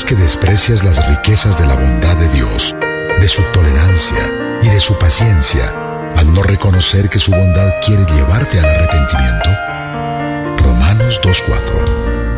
es que desprecias las riquezas de la bondad de Dios, de su tolerancia y de su paciencia, al no reconocer que su bondad quiere llevarte al arrepentimiento? Romanos 2:4.